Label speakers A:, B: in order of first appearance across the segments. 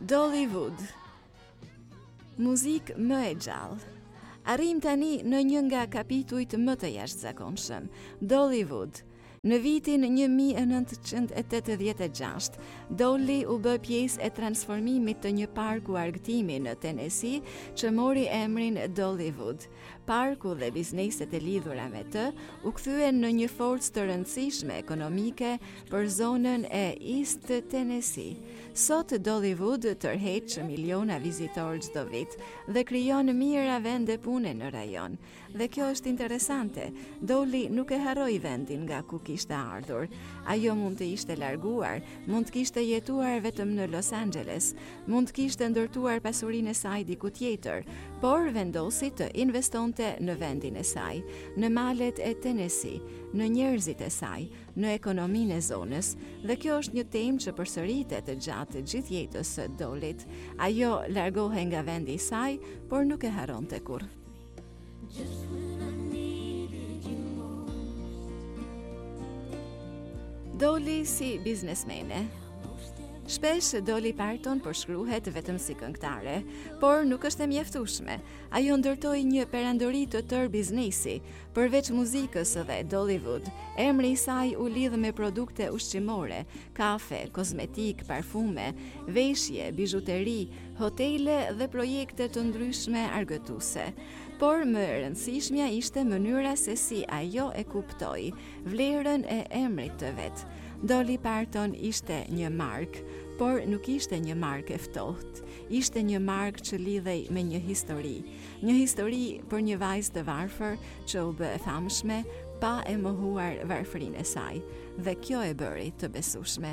A: Dollywood. Muzikë më e gjallë. Arrim tani në një nga kapitujt më të jashtëzakonshëm, Dollywood. Në vitin 1986, Dolly u bë pjesë e transformimit të një parku argëtimi në Tennessee që mori emrin Dollywood. Parku dhe bizneset e lidhura me të u kthyen në një forcë të rëndësishme ekonomike për zonën e East Tennessee. Sot Dollywood tërheq miliona vizitorë çdo vit dhe krijon mijëra vende pune në rajon. Dhe kjo është interesante. Dolly nuk e harroi vendin nga ku kishte ardhur. Ajo mund të ishte larguar, mund të kishte jetuar vetëm në Los Angeles, mund të kishte ndërtuar pasurinë e saj diku tjetër, por vendosi të investonte në vendin e saj, në malet e Tennessee, në njerëzit e saj, në ekonominë e zonës, dhe kjo është një temë që përsëritet gjatë gjithë jetës së Dollyt. Ajo largohej nga vendi i saj, por nuk e harronte kurrë. Dolly si biznesmene. Shpesh Dolly Parton përshkruhet vetëm si këngëtare, por nuk është e mjaftueshme. Ajo ndërtoi një perandori të tërë biznesi, përveç muzikës dhe Dollywood. Emri i saj u lidh me produkte ushqimore, kafe, kozmetik, parfume, veshje, bizhuteri, hotele dhe projekte të ndryshme argëtuese. Por më e rëndësishmja ishte mënyra se si ajo e kuptoi vlerën e emrit të vet. Dolly Parton ishte një markë, por nuk ishte një markë e ftohtë. Ishte një markë që lidhej me një histori për një vajzë të varfër që u bë e famshme pa e mohuar varfërinë e saj, dhe kjo e bëri të besueshme.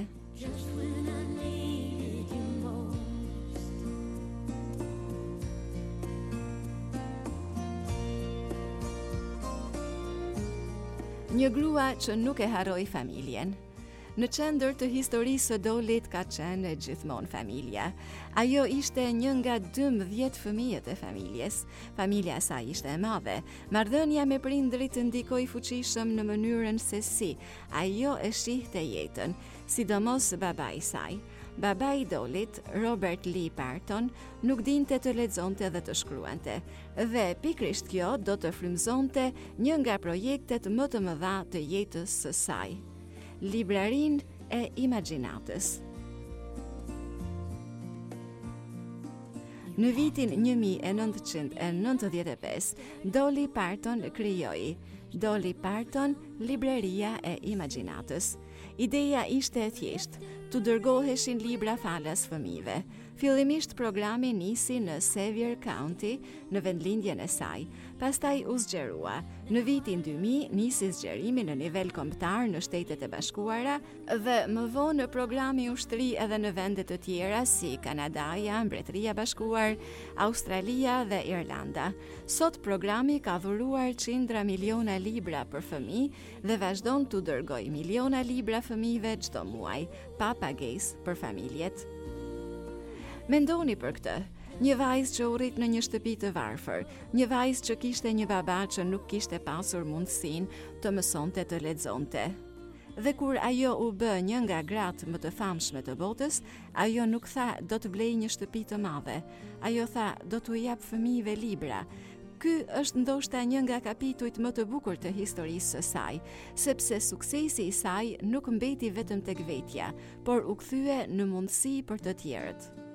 A: Një grua që nuk e harroi familjen. Në qendër të historisë së Dollyt ka qenë gjithmonë familja. Ajo ishte një nga 12 fëmijët e familjes. Familja e saj ishte e madhe. Marrëdhënia me prindrit ndikoi fuqishëm në mënyrën se si ajo e shihte jetën, sidomos babai i saj. Babai i Dollyt, Robert Lee Parton, nuk dinte të lexonte dhe të shkruante. Dhe pikërisht kjo do të frymëzonte një nga projektet më të mëdha të jetës së saj. Librarinë e imagjinatës. Në vitin 1995, Dolly Parton krijoi Dolly Parton, Libreria e Imagjinatës. Ideja ishte e thjeshtë, të dërgoheshin libra falas fëmijëve. Fillimisht programi nisi në Sevier County, në vendlindjen e saj. Pastaj u zgjerua. Në vitin 2000 nisi zgjerimi në nivel kombëtar në Shtetet e Bashkuara dhe më vonë programi u shtri edhe në vende të tjera si Kanadaja, Mbretëria e Bashkuar, Australia dhe Irlanda. Sot programi ka dhuruar qindra miliona libra për fëmijë dhe vazhdon të dërgojë miliona libra fëmijëve çdo muaj, pa pagesë për familjet. Mendoni për këtë. Një vajzë që u rrit në një shtëpi të varfër, një vajzë që kishte një baba që nuk kishte pasur mundësinë të mësonte të lexonte. Dhe kur ajo u bë një nga gratë më të famshme të botës, ajo nuk tha do të blej një shtëpi të madhe. Ajo tha do t'u jap fëmijëve libra. Ky është ndoshta një nga kapitujt më të bukur të historisë së saj, sepse suksesi i saj nuk mbeti vetëm tek vetja, por u kthye në mundësi për të tjerët.